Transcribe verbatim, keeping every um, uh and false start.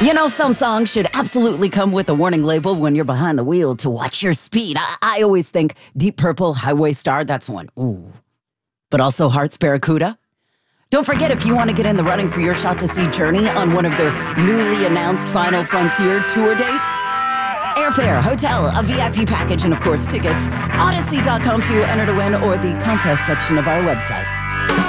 You know, some songs should absolutely come with a warning label when you're behind the wheel to watch your speed. I, I always think Deep Purple, Highway Star, that's one. Ooh. But also Hearts Barracuda. Don't forget, if you want to get in the running for your shot to see Journey on one of their newly announced Final Frontier tour dates, airfare, hotel, a V I P package, and of course tickets, Odyssey dot com to enter to win, or the contest section of our website.